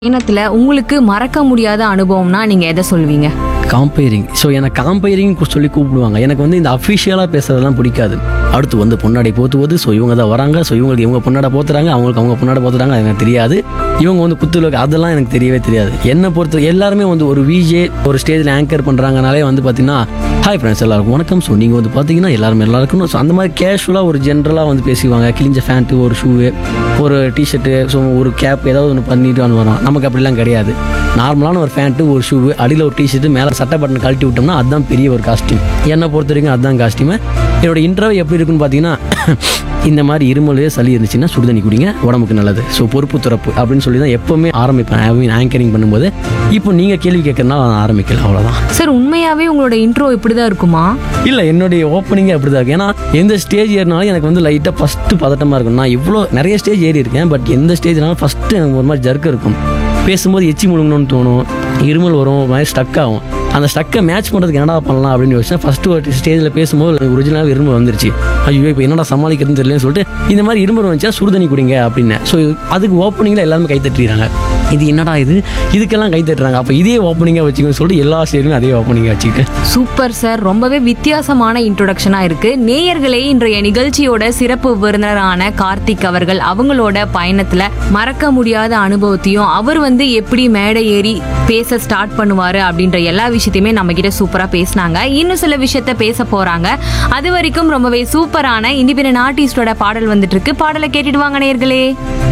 பயணத்துல உங்களுக்கு மறக்க முடியாத அனுபவம்னா நீங்க எதை சொல்வீங்க? காம்பேரிங். ஸோ எனக்கு காம்பேரிங் சொல்லி கூப்பிடுவாங்க. எனக்கு வந்து இந்த அஃபிஷியலாக பேசுறதெல்லாம் பிடிக்காது. அடுத்து வந்து பொன்னாடை போத்துவது, ஸோ இவங்க தான் வராங்க, ஸோ இவங்க பொன்னாடை போத்துறாங்க, அவங்களுக்கு அவங்க பொன்னாடை போத்துறாங்க, அது எனக்கு தெரியாது. இவங்க வந்து குத்துலக்கு அதெல்லாம் எனக்கு தெரியவே தெரியாது. என்னை பொறுத்த எல்லாருமே வந்து ஒரு விஜே ஒரு ஸ்டேஜில் ஆங்கர் பண்ணுறாங்கனாலே வந்து பார்த்தீங்கன்னா ஹாய் ஃப்ரெண்ட்ஸ் எல்லாருக்கும் வணக்கம். ஸோ நீங்கள் வந்து பார்த்தீங்கன்னா எல்லாருமே நல்லா இருக்கணும். ஸோ அந்த மாதிரி கேஷுவலாக ஒரு ஜென்ரலாக வந்து பேசிக்குவாங்க. கிழிஞ்ச ஃபேண்ட்டு, ஒரு ஷூவு, ஒரு டிஷர்ட்டு, ஸோ ஒரு கேப் ஏதாவது ஒன்று பண்ணிட்டு வந்து வரோம். நமக்கு அப்படிலாம் கிடையாது. நார்மலான ஒரு ஃபேண்ட்டு, ஒரு ஷூவு, அடியில் ஒரு டிஷர்ட்டு, மேலே சட்டை பட்டன் கழட்டி விட்டோம்னா அதுதான் பெரிய ஒரு காஸ்டியூம். என்னை பொறுத்த வரைக்கும் அதுதான் காஸ்டியூமு. என்னோட இன்டர்வியூ எப்படி இருக்குன்னு பார்த்தீங்கன்னா இந்த மாதிரி இருமல் சளி இருந்துச்சுன்னா சுடுதண்ணி குடிங்க, உடம்புக்கு நல்லது. ஸோ பொறுப்பு துறப்பு அப்படின்னு சொல்லி தான் எப்போவுமே ஆரம்பிப்பேன் ஆங்கரிங் பண்ணும்போது. இப்போ நீங்கள் கேள்வி கேட்கறதுனால நான் ஆரம்பிக்கல, அவ்வளோதான். சார், உண்மையாவே உங்களோட இன்ட்ரோ இப்படிதான் இருக்குமா? இல்லை, என்னுடைய ஓப்பனிங்கே அப்படி தான் இருக்கும். ஏன்னா எந்த ஸ்டேஜ் ஏறினாலும் எனக்கு வந்து லைட்டாக ஃபஸ்ட்டு பதட்டமாக இருக்கும். நான் இவ்வளோ நிறைய ஸ்டேஜ் ஏறி இருக்கேன். பட் எந்த ஸ்டேஜ்னாலும் ஃபஸ்ட்டு எனக்கு ஒரு மாதிரி ஜர்க்கு இருக்கும். பேசும்போது எச்சி முழுங்கணும்னு தோணும், இருமல் வரும், மாதிரி ஸ்டக் ஆகும். அந்த ஸ்டக்கை மேட்ச் பண்ணுறதுக்கு என்னடா பண்ணலாம் அப்படின்னு யோசிச்சேன். ஃபஸ்ட்டு ஒரு ஸ்டேஜில் பேசும்போது ஒரிஜினலாக இருமல் வந்துருச்சு. ஐயோ இப்போ என்னடா சமாளிக்கிறதுன்னு தெரியலன்னு சொல்லிட்டு இந்த மாதிரி இருமல் வந்துச்சா சுடுதண்ணி குடிங்க அப்படின்னு. ஸோ அதுக்கு ஓப்பனிங்கில் எல்லாருமே கை தட்டுறாங்க. இது என்னடா இதுக்கெல்லாம் கை தட்டுறாங்க. அப்போ இதே ஓப்பனிங்காக வச்சுக்கணும்னு சொல்லிட்டு எல்லா ஸ்டேஜுமே அதே ஓப்பனிங்காக வச்சுக்கிட்டேன். சூப்பர் சார், ரொம்பவே வித்தியாசமான இன்ட்ரோடக்ஷனா இருக்கு. நேயர்களே, இன்றைய நிகழ்ச்சியோட சிறப்பு விருந்தினரான கார்த்திக் அவர்கள் அவங்களோட பயணத்துல மறக்க முடியாத அனுபவத்தையும் அவர் வந்து எப்படி மேடை ஏறி பேச ஸ்டார்ட் பண்ணுவாரு அப்படின்ற எல்லா விஷயத்தையுமே நம்ம கிட்ட சூப்பரா பேசினாங்க. இன்னும் சில விஷயத்த பேச போறாங்க. அது வரைக்கும் ரொம்பவே சூப்பரான இண்டிபெண்டன்ட் ஆர்டிஸ்டோட பாடல் வந்துட்டு இருக்கு. பாடலை கேட்டுட்டு வாங்க நேயர்களே.